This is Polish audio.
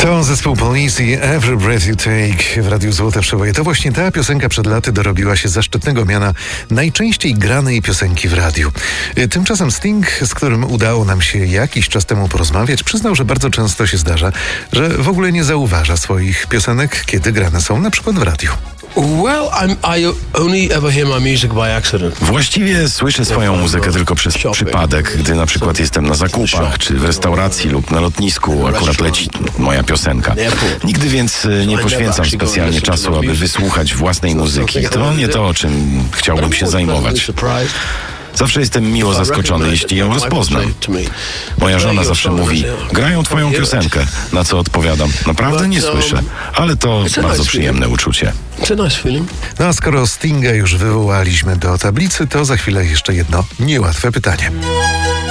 To zespół Police i Every Breath You Take w Radiu Złote Przeboje. To właśnie ta piosenka przed laty dorobiła się zaszczytnego miana najczęściej granej piosenki w radiu. Tymczasem Sting, z którym udało nam się jakiś czas temu porozmawiać, przyznał, że bardzo często się zdarza, że w ogóle nie zauważa swoich piosenek, kiedy grane są na przykład w radiu. I only ever hear my music by accident. Właściwie słyszę swoją muzykę tylko przez przypadek, gdy na przykład jestem na zakupach, czy w restauracji lub na lotnisku akurat leci moja piosenka. Nigdy więc nie poświęcam specjalnie czasu, aby wysłuchać własnej muzyki. To nie to, czym chciałbym się zajmować. Zawsze jestem miło zaskoczony, jeśli ją rozpoznam. Moja żona zawsze mówi, grają twoją piosenkę, na co odpowiadam, naprawdę nie słyszę, ale to bardzo przyjemne uczucie. No a skoro Stinga już wywołaliśmy do tablicy, to za chwilę jeszcze jedno niełatwe pytanie.